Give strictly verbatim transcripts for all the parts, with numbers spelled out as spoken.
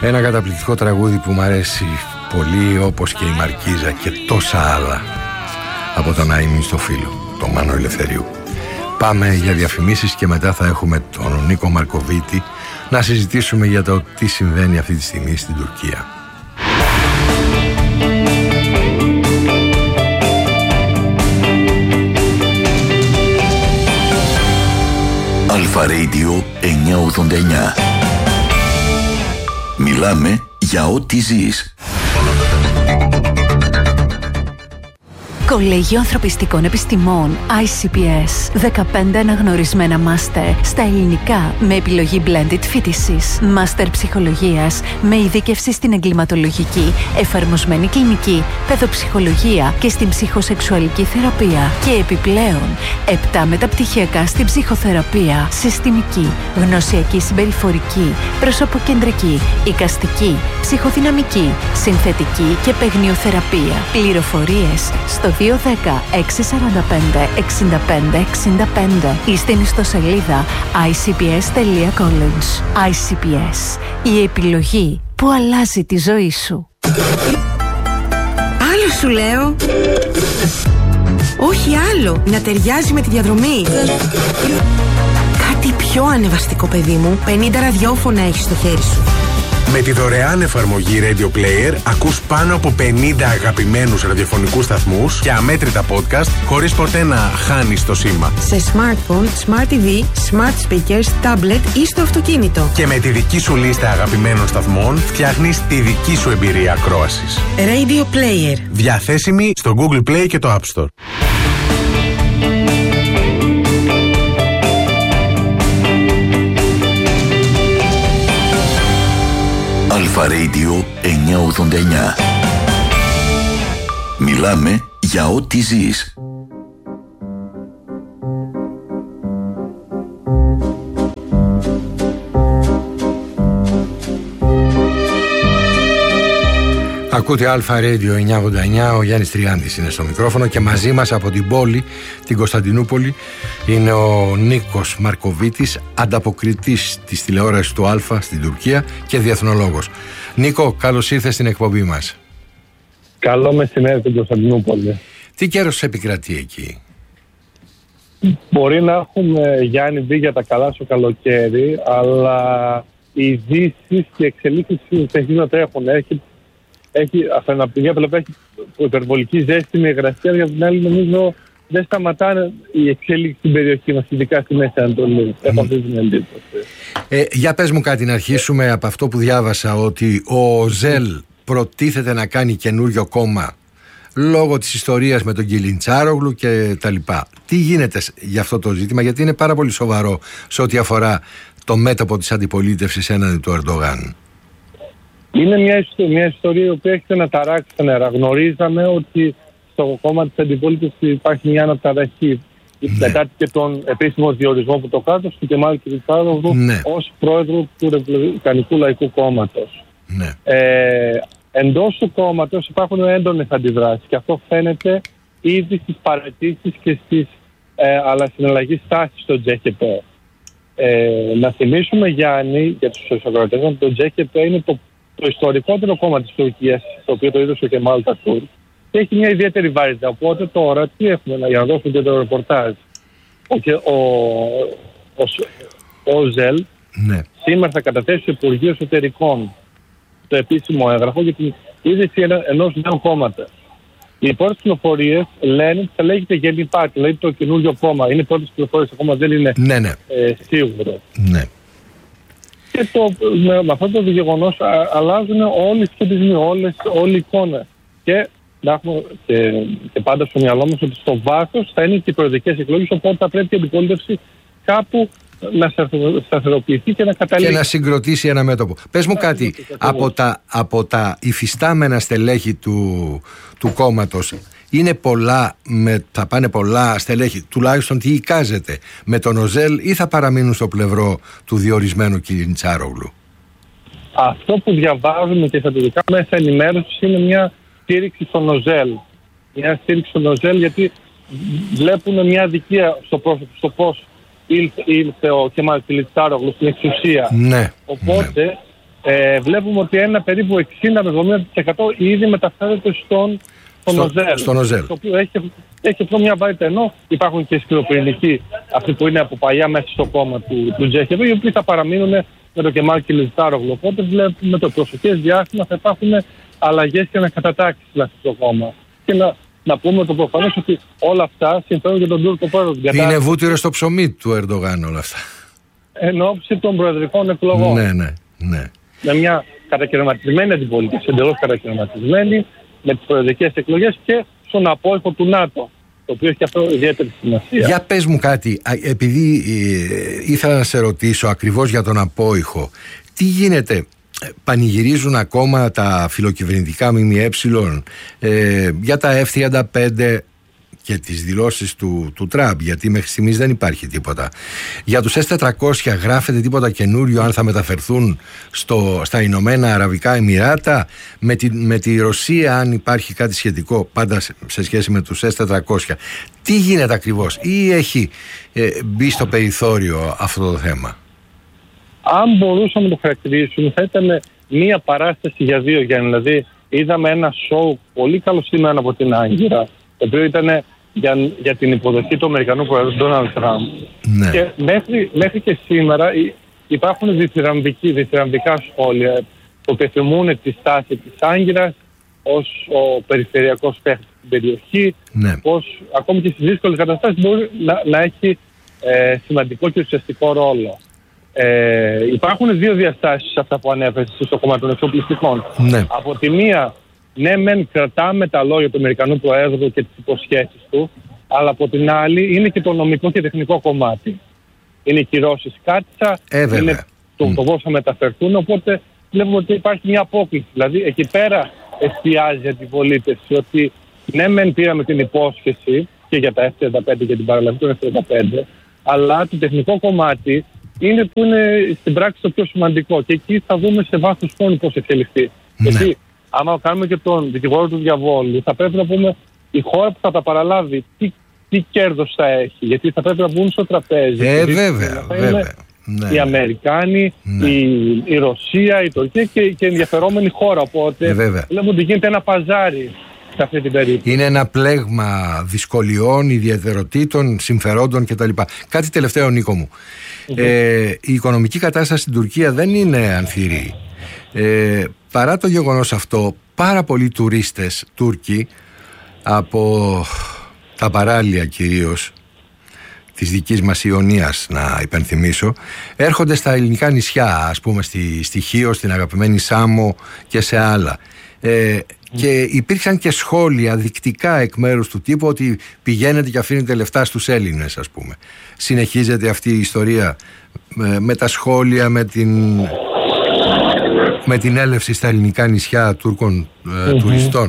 Ένα καταπληκτικό τραγούδι που μου αρέσει πολύ, όπως και η Μαρκίζα και τόσα άλλα, από τον Αΐμι στο φίλο, τον Μάνο Ελευθερίου. Πάμε για διαφημίσεις και μετά θα έχουμε τον Νίκο Μαρκοβίτη να συζητήσουμε για το τι συμβαίνει αυτή τη στιγμή στην Τουρκία. Αλφα Radio εννιακόσια ογδόντα εννιά. Μιλάμε για ό,τι ζεις. Κολέγιο Ανθρωπιστικών Επιστημών άι σι πι ες. δεκαπέντε αναγνωρισμένα μάστερ στα ελληνικά με επιλογή blended φοιτησης. Μάστερ ψυχολογίας με ειδίκευση στην εγκληματολογική, εφαρμοσμένη κλινική, παιδοψυχολογία και στην ψυχοσεξουαλική θεραπεία. Και επιπλέον, επτά μεταπτυχιακά στην ψυχοθεραπεία, συστημική, γνωσιακή συμπεριφορική, προσωποκεντρική, εικαστική, ψυχοδυναμική, συνθετική και παιγνιοθεραπεία. Πληροφορίες στο δύο ένα μηδέν έξι τέσσερα πέντε έξι πέντε έξι πέντε ή στην ιστοσελίδα άι σι πι ες τελεία college. άι σι πι ες, η επιλογή που αλλάζει τη ζωή σου. Άλλο σου λέω. Όχι άλλο, να ταιριάζει με τη διαδρομή. Κάτι πιο ανεβαστικό, παιδί μου. πενήντα ραδιόφωνα έχεις στο χέρι σου. Με τη δωρεάν εφαρμογή Radio Player ακούς πάνω από πενήντα αγαπημένους ραδιοφωνικούς σταθμούς και αμέτρητα podcast χωρίς ποτέ να χάνεις το σήμα. Σε smartphone, smart τι βι, smart speakers, tablet ή στο αυτοκίνητο. Και με τη δική σου λίστα αγαπημένων σταθμών φτιάχνεις τη δική σου εμπειρία ακρόασης. Radio Player. Διαθέσιμη στο Google Play και το App Store. Αλφα Radio εννιακόσια ογδόντα εννιά. Μιλάμε για ό,τι ζεις. Ακούτε Αλφα Radio εννιακόσια ογδόντα εννιά, ο Γιάννης Τριάντης είναι στο μικρόφωνο και μαζί μας από την πόλη, την Κωνσταντινούπολη, είναι ο Νίκος Μαρκοβίτης, ανταποκριτής της τηλεόρασης του Αλφα στην Τουρκία και διεθνολόγος. Νίκο, καλώς ήρθες στην εκπομπή μας. Καλό μεσημέρι στην Κωνσταντινούπολη. Τι καιρός επικρατεί εκεί? Μπορεί να έχουμε, Γιάννη, δει για τα καλά στο καλοκαίρι, αλλά οι ειδήσεις και οι εξελίξεις συνεχίζουν να τρέχουν. Έχει Έχει, από τη μια πλευρά έχει υπερβολική ζέστη με υγρασία, για την άλλη νομίζω δεν σταματάνε οι εξέλιξεις στην περιοχή μας, ειδικά στη Μέση Ανατολή. Έχω αυτή την εντύπωση. Ε, για πες μου κάτι, να αρχίσουμε από αυτό που διάβασα, ότι ο ΟΖΕΛ προτίθεται να κάνει καινούριο κόμμα λόγω της ιστορίας με τον Κιλιντσάρογλου και τα λοιπά. Τι γίνεται για αυτό το ζήτημα, γιατί είναι πάρα πολύ σοβαρό σε ό,τι αφορά το μέτωπο της αντιπολίτευσης έναντι του Ερντογάν. Είναι μια ιστορία, μια ιστορία η οποία έχει να ταράξει τα νερά. Γνωρίζαμε ότι στο κόμμα της αντιπολίτευσης υπάρχει μια αναταραχή. Ναι. Μετά και τον επίσημο διορισμό που το κράτος του Κεμάλ Κιλιντσάρογλου, ναι, ως πρόεδρο του Ρεπουμπλικανικού Λαϊκού Κόμματος. Ναι. Ε, εντός του κόμματος υπάρχουν έντονες αντιδράσεις και αυτό φαίνεται ήδη στις παραιτήσεις και στις ε, αλλά συναλλαγή στάσεις στο τζέ κέι πι. Ε, να θυμίσουμε, Γιάννη, για τους ακροατές, ότι το τζέ κέι πι είναι το το ιστορικότερο κόμμα της Τουρκίας, το οποίο το είδωσε ο Κεμάλ Ατατούρκ, και έχει μια ιδιαίτερη βαρύτητα. Οπότε τώρα τι έχουμε, για να δώσουμε και το ρεπορτάζ. Ο, ο, ο, ο, ο ΖΕΛ, ναι, σήμερα θα καταθέσει στο Υπουργείο Εσωτερικών το επίσημο έγγραφο για την ίδρυση ενός νέου κόμματος. Οι πρώτες πληροφορίες λένε ότι θα λέγεται Γέννη Πάρτι, δηλαδή το καινούριο κόμμα. Είναι οι πρώτες πληροφορίες, ακόμα δεν είναι, ναι, ναι, ε, σίγουρο. Ναι. Και το, με, με αυτό το γεγονός αλλάζουν όλοι οι σχετισμοί, όλες, όλη η εικόνα. Και να έχουμε και, και πάντα στο μυαλό μας ότι στο βάθος θα είναι και οι προεδρικές εκλογές, οπότε θα πρέπει η αντιπολίτευση κάπου να σταθεροποιηθεί και να καταλήξει. Και να συγκροτήσει ένα μέτωπο. Πες μου κάτι, από τα, από τα υφιστάμενα στελέχη του, του κόμματος, είναι πολλά, με, θα πάνε πολλά στελέχη, τουλάχιστον τι εικάζεται, με τον ΟΖΕΛ, ή θα παραμείνουν στο πλευρό του διορισμένου Κιλιντσάρογλου? Αυτό που διαβάζουμε και στα τουρκικά μέσα ενημέρωσης είναι μια στήριξη στον ΟΖΕΛ. Μια στήριξη στον ΟΖΕΛ, γιατί βλέπουν μια αδικία στο πρόσωπο, στο πώς ήλθε, ήλθε ο Κεμάλ Κιλιντσάρογλου στην εξουσία. Ναι, οπότε ναι. ε, βλέπουμε ότι ένα περίπου εξήντα με εβδομήντα τοις εκατό ήδη μεταφέρεται στον, στον στο, Οζέλ. Στον Οζέλ. Το οποίο έχει, έχει αυτό μια βαρύτητα. Ενώ υπάρχουν και σκληροπυρηνικοί, αυτοί που είναι από παλιά μέσα στο κόμμα του, του Τζέχεβ, οι οποίοι θα παραμείνουν με το Κεμάλ Κιλιντζάρογλου. Οπότε βλέπουμε το προσοχές διάστημα θα υπάρχουν αλλαγές και ανακατατάξεις δηλαδή, στο κόμμα. Και να, να πούμε το προφανές ότι όλα αυτά συμφέρουν για τον Τούρκο πρόεδρο. Είναι βούτυρο στο ψωμί του Ερντογάν όλα αυτά. Εν ώψη των προεδρικών εκλογών. Ναι, ναι, ναι. Με μια κατακαιρματισμένη αντιπολίτευση, εντελώς κατακαιρματισμένη, με τις προεδρικές εκλογές και στον απόϊχο του ΝΑΤΟ, το οποίο έχει αυτό ιδιαίτερη σημασία. Για πες μου κάτι, επειδή ε, ήθελα να σε ρωτήσω ακριβώς για τον απόϊχο, τι γίνεται, πανηγυρίζουν ακόμα τα φιλοκυβερνητικά ΜΜΕ ε, για τα εφ τριάντα πέντε και τις δηλώσεις του, του Τραμπ, γιατί μέχρι στιγμής δεν υπάρχει τίποτα. Για τους ες τετρακόσια γράφεται τίποτα καινούριο αν θα μεταφερθούν στο, στα Ηνωμένα Αραβικά Εμιράτα, με τη, με τη Ρωσία αν υπάρχει κάτι σχετικό πάντα σε, σε σχέση με τους ες τετρακόσια. Τι γίνεται ακριβώς ή έχει ε, μπει στο περιθώριο αυτό το θέμα? Αν μπορούσαμε να το χαρακτηρίσουμε θα ήταν μία παράσταση για δύο γέννη. Δηλαδή είδαμε ένα σοου πολύ καλωστημένο από την Άγκυρα, το οποίο ήταν για, για την υποδοχή του Αμερικανού Προέδρου Ντόναλντ Τραμπ. Ναι. Και μέχρι, μέχρι και σήμερα υπάρχουν διθυραμβικά σχόλια που επιθυμούν τη στάση της Άγκυρας ως ο περιφερειακός παίκτης στην περιοχή, ναι. Πως ακόμη και στις δύσκολες καταστάσεις μπορεί να, να έχει ε, σημαντικό και ουσιαστικό ρόλο. Ε, υπάρχουν δύο διαστάσεις σε αυτά που ανέφερες στο κομμάτι των εξοπλιστικών. Ναι. Από τη μία, ναι, μεν κρατάμε τα λόγια του Αμερικανού Προέδρου και τις υποσχέσεις του, αλλά από την άλλη είναι και το νομικό και τεχνικό κομμάτι. Είναι οι κυρώσεις κάτσα, ε, είναι το, το πώς θα μεταφερθούν, οπότε βλέπουμε ότι υπάρχει μια απόκληση. Δηλαδή εκεί πέρα εστιάζει η αντιπολίτευση ότι ναι, μεν πήραμε την υπόσχεση και για τα εφ τριάντα πέντε και την παραλαβή των εφ τριάντα πέντε, αλλά το τεχνικό κομμάτι είναι που είναι στην πράξη το πιο σημαντικό και εκεί θα δούμε σε βάθος χρόνου πώς εξελιχθεί. Ναι. Γιατί άμα κάνουμε και τον δικηγόρο του διαβόλου, θα πρέπει να πούμε η χώρα που θα τα παραλάβει τι, τι κέρδος θα έχει, γιατί θα πρέπει να μπουν στο τραπέζι. Ε, βέβαια, βέβαια. Ναι. Οι Αμερικάνοι, ναι. η, η Ρωσία, η Τουρκία και, και ενδιαφερόμενη χώρα. Οπότε ε, βλέπουμε ότι γίνεται ένα παζάρι σε αυτή την περίπτωση. Είναι ένα πλέγμα δυσκολιών, ιδιαιτεροτήτων, συμφερόντων κτλ. Κάτι τελευταίο, Νίκο μου. Mm-hmm. Ε, η οικονομική κατάσταση στην Τουρκία δεν είναι ανθυρή. Ε, παρά το γεγονός αυτό, πάρα πολλοί τουρίστες Τούρκοι από τα παράλια κυρίως της δικής μας Ιωνίας, να υπενθυμίσω, έρχονται στα ελληνικά νησιά, ας πούμε στη, στη Χίο, στην αγαπημένη Σάμο και σε άλλα. Ε, και υπήρξαν και σχόλια δεικτικά εκ μέρους του τύπου ότι πηγαίνετε και αφήνετε λεφτά στους Έλληνες, ας πούμε. Συνεχίζεται αυτή η ιστορία με, με τα σχόλια, με την, με την έλευση στα ελληνικά νησιά Τούρκων ε, mm-hmm. τουριστών.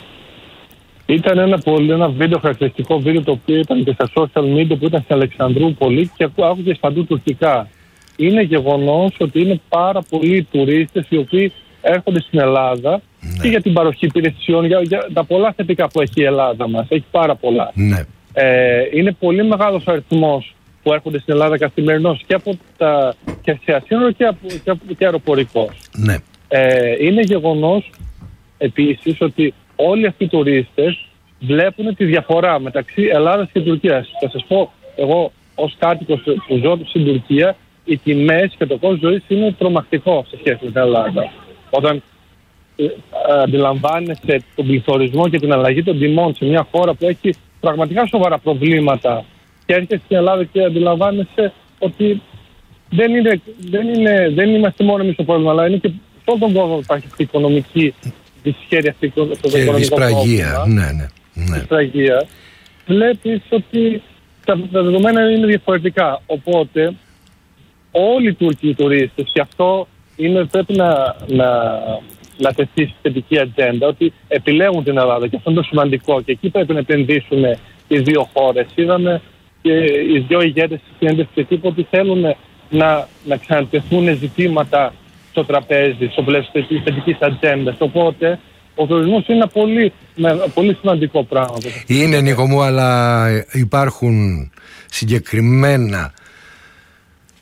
Ήταν ένα, πολύ, ένα βίντεο, χαρακτηριστικό βίντεο, το οποίο ήταν και στα social media που ήταν στην Αλεξανδρούπολη και άκουγε παντού τουρκικά. Είναι γεγονός ότι είναι πάρα πολλοί τουρίστες οι οποίοι έρχονται στην Ελλάδα, ναι. και για την παροχή υπηρεσιών, για, για τα πολλά θετικά που έχει η Ελλάδα μας. Έχει πάρα πολλά. Ναι. Ε, είναι πολύ μεγάλος ο αριθμός που έρχονται στην Ελλάδα καθημερινώς και από τα χερσαία σύνορα και, από, και, από, και αεροπορικός. Ναι. Ε, είναι γεγονός επίσης ότι όλοι αυτοί οι τουρίστες βλέπουν τη διαφορά μεταξύ Ελλάδας και Τουρκίας. Θα σας πω, εγώ ως κάτοικος που ζω στην Τουρκία, οι τιμές και το κόστος ζωής είναι τρομακτικό σε σχέση με την Ελλάδα. Όταν ε, αντιλαμβάνεσαι τον πληθωρισμό και την αλλαγή των τιμών σε μια χώρα που έχει πραγματικά σοβαρά προβλήματα και έρχεσαι στην Ελλάδα και αντιλαμβάνεσαι ότι δεν, είναι, δεν, είναι, δεν είμαστε μόνο εμείς το πρόβλημα, αλλά είναι και σε όλο τον κόσμο υπάρχει αυτή η οικονομική δυσχέρεια, αυτή το οικονομικό δυσπραγία. Ναι, ναι, ναι. Δυσπραγία. Βλέπεις ότι τα, τα δεδομένα είναι διαφορετικά. Οπότε όλοι οι Τούρκοι τουρίστες, και αυτό είναι, πρέπει να, να, να τεθεί στη θετική ατζέντα, ότι επιλέγουν την Ελλάδα και αυτό είναι το σημαντικό και εκεί πρέπει να επενδύσουν οι δύο χώρες. Είδαμε και οι δύο ηγέτες στη συνέντευξη εκεί ότι θέλουν να, να ξανατεθούν ζητήματα στο τραπέζι, στο πλαίσιο της θετικής ατζέντας. Οπότε ο τουρισμός είναι ένα πολύ, πολύ σημαντικό πράγμα. Είναι, Νίκο μου, αλλά υπάρχουν συγκεκριμένα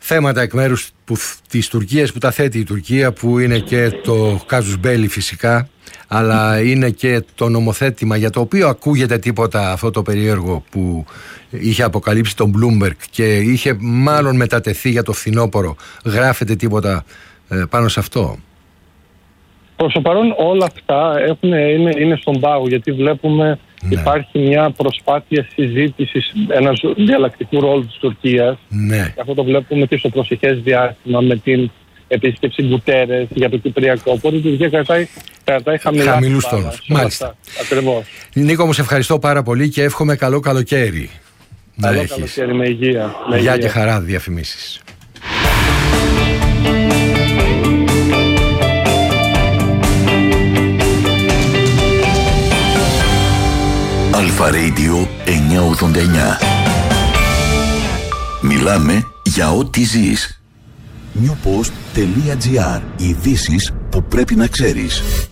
θέματα εκ μέρους της Τουρκίας που τα θέτει η Τουρκία, που είναι και το κάζους μπέλι φυσικά, αλλά είναι και το νομοθέτημα για το οποίο ακούγεται τίποτα, αυτό το περίεργο που είχε αποκαλύψει τον Bloomberg και είχε μάλλον μετατεθεί για το φθινόπωρο. Γράφεται τίποτα ε, πάνω σε αυτό? Προς το παρόν όλα αυτά έχουν, είναι, είναι στον πάγο, γιατί βλέπουμε ναι. υπάρχει μια προσπάθεια συζήτησης ενός διαλλακτικού ρόλου της Τουρκίας. Ναι. Αυτό το βλέπουμε και στο προσεχές διάστημα με την επίσκεψη Γκουτέρες για το Κυπριακό. Οπότε η Τουρκία κρατάει, κρατάει χαμηλά. Χαμηλούς τόνους. Μάλιστα. Ακριβώς. Νίκο, μου σε ευχαριστώ πάρα πολύ και εύχομαι καλό καλοκαίρι. Καλό να καλοκαίρι, με υγεία. Με Γεια υγεία. και χαρά, διαφημίσεις. Αλφα Radio εννιακόσια ογδόντα εννιά. Μιλάμε για ό,τι ζεις. newpost.gr. Ειδήσεις που πρέπει να ξέρεις.